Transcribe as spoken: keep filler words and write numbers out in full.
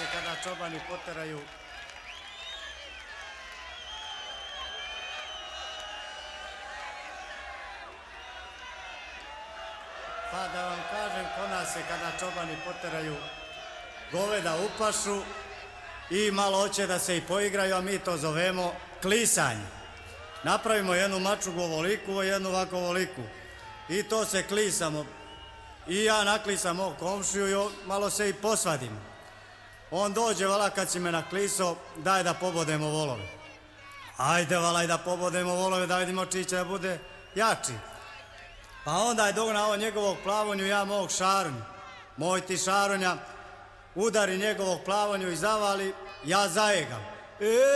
se kada čobani poteraju. Pa da vam kažem, kod nas se kada čobani poteraju goveda u pašu i malo hoće da se i poigraju, a mi to zovemo klisanje. Napravimo jednu mačugu ovoliku, jednu ovako ovoliku i to se klisamo. I ja naklisam mog komšiju i malo se i posvadim. On dođe, vala, kad si me naklisao, daj da pobodemo volove. Ajde, vala, i da pobodemo volove, da vidimo čiji će da bude jači. Pa onda je dognao njegovog plavonju, ja mog šarunju. Moj ti šarunja udari njegovog plavonju i zavali, ja zajegam. E